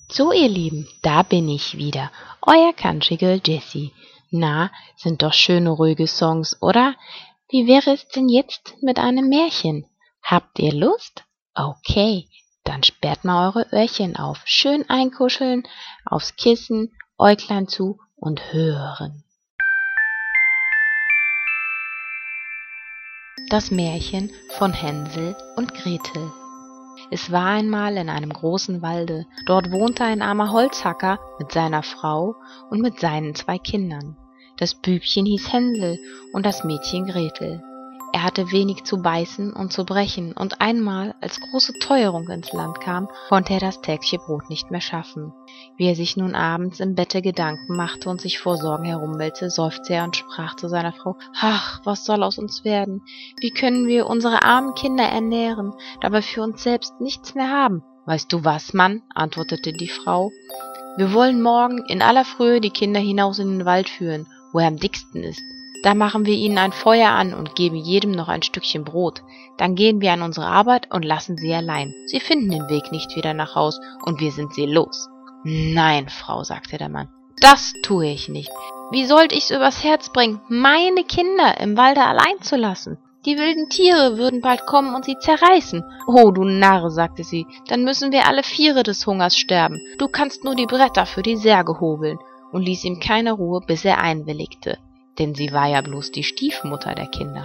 So, ihr Lieben, da bin ich wieder, euer Country Girl Jessie. Na, sind doch schöne, ruhige Songs, oder? Wie wäre es denn jetzt mit einem Märchen? Habt ihr Lust? Okay, dann sperrt mal eure Öhrchen auf, schön einkuscheln, aufs Kissen, Äuglein zu und hören. Das Märchen von Hänsel und Gretel. Es war einmal in einem großen Walde, dort wohnte ein armer Holzhacker mit seiner Frau und mit seinen 2 Kindern. Das Bübchen hieß Hänsel und das Mädchen Gretel. Er hatte wenig zu beißen und zu brechen, und einmal, als große Teuerung ins Land kam, konnte er das tägliche Brot nicht mehr schaffen. Wie er sich nun abends im Bette Gedanken machte und sich vor Sorgen herumwälzte, seufzte er und sprach zu seiner Frau: »Ach, was soll aus uns werden? Wie können wir unsere armen Kinder ernähren, da wir für uns selbst nichts mehr haben?« »Weißt du was, Mann?«, antwortete die Frau. »Wir wollen morgen in aller Frühe die Kinder hinaus in den Wald führen, wo er am dicksten ist. Da machen wir ihnen ein Feuer an und geben jedem noch ein Stückchen Brot. Dann gehen wir an unsere Arbeit und lassen sie allein. Sie finden den Weg nicht wieder nach Haus, und wir sind sie los.« »Nein, Frau«, sagte der Mann, »das tue ich nicht. Wie sollte ich's übers Herz bringen, meine Kinder im Walde allein zu lassen? Die wilden Tiere würden bald kommen und sie zerreißen.« »Oh, du Narr«, sagte sie, »dann müssen wir alle 4 des Hungers sterben. Du kannst nur die Bretter für die Särge hobeln«, und ließ ihm keine Ruhe, bis er einwilligte, denn sie war ja bloß die Stiefmutter der Kinder.